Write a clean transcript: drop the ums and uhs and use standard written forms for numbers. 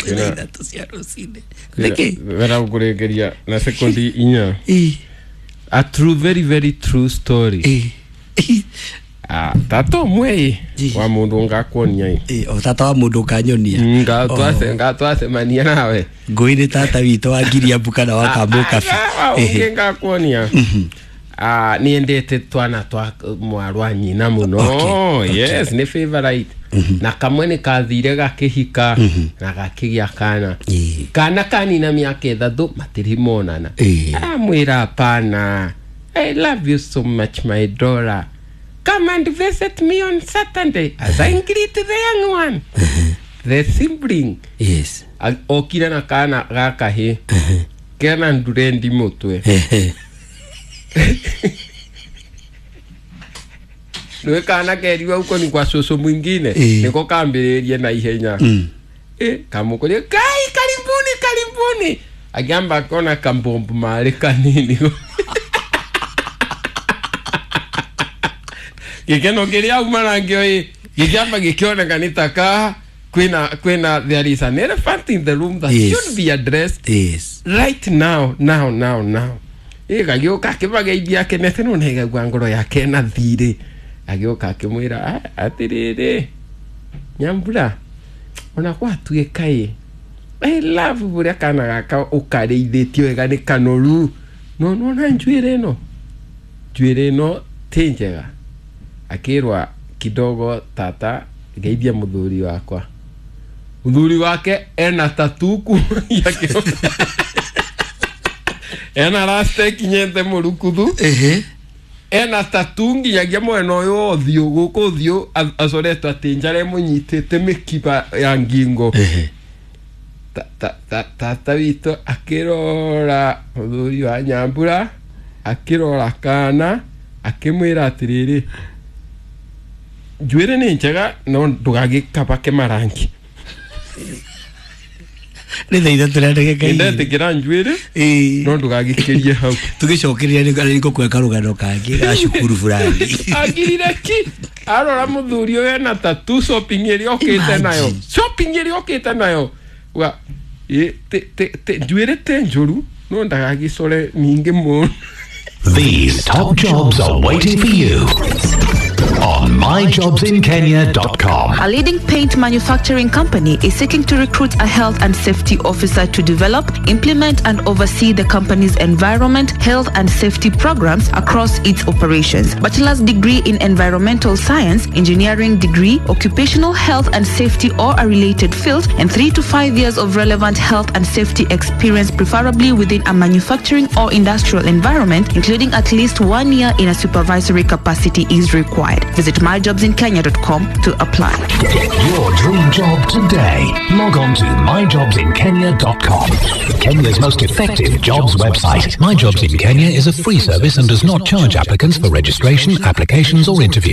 Ina cia rucini. Niki? Vera ukuregeria na sekondi inya. A true, very, very true story. Tato mwe wa mundu ngakuonia o tata wa mundu kanyonia ngatwase mania nawe ngoire tata wito wa giria bukana wa kamuka ngakuonia niendete twana twa mwarwa nyina muno yes ni favorite na kamwe ni kathire gakihika na gakigia kana kanina miaka 3 matirimonana mwira hapana I love you so much my daughter. Come and visit me on Saturday as I greet the young one. The sibling. Yes. Okira na kana gaka he. Kena ndurendi mutwe. Nwe kana keriwa uko ni kwa soso mwingine. Niko kambirerie na ihenya. Kamukolia kai karibuni. Agamba kona kambombu male kanini. Gikeno kiria umarangio gikamba gikiona kanitaka kwena there is an elephant in the room that should be addressed right now. Gagioka kibageithia kenete no nega gwangoro yake na thire agioka kimwira atirire Nyambura ona kwa tuye kai I love buria kana gaka ukareithitio ega ni kanoru no na njwire no tenjega akirwa kidogo tata geithia muthuri wakwa muthuri wake ena tatuku yake ena raste kinyente murukuthu ena tatungi yagia mwena uyu othio guku thio asoretwo atinjare munyitete mikiba ya ngingo tata wito akirora muthuri wa Nyambura akirora kana akimwira atiriri njwire ni njega no ndugagikaba kemarangi ni thaitha turendege kai ndete kira njwire no ndugagikirie hau tugicokeria ni gariko kweka rugano kangi ga cukuru fulani agirire ki arora muthuri we na tatu shopping iri okite nayo wa te njwire te njuru no ndagagisore ninge mu. These top jobs are waiting for you on myjobsinkenya.com. A leading paint manufacturing company is seeking to recruit a health and safety officer to develop, implement, and oversee the company's environment, health, and safety programs across its operations. Bachelor's degree in environmental science, engineering degree, occupational health and safety or a related field, and 3 to 5 years of relevant health and safety experience, preferably within a manufacturing or industrial environment, including at least 1 year in a supervisory capacity is required. Visit myjobsinkenya.com to apply. Get your dream job today. Log on to myjobsinkenya.com. Kenya's most effective jobs website. My Jobs in Kenya is a free service and does not charge applicants for registration, applications or interviews.